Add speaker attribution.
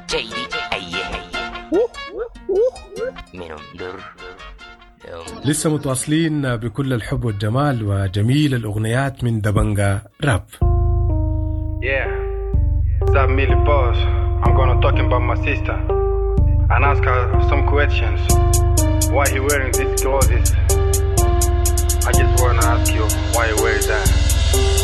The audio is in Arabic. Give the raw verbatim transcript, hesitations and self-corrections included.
Speaker 1: لسه متواصلين بكل الحب والجمال وجميل الأغنيات من دبنجا راب.
Speaker 2: Yeah, that Millie boss. I'm gonna talk about my sister and ask her some questions. Why he wearing these clothes? I just wanna ask you why you wear that.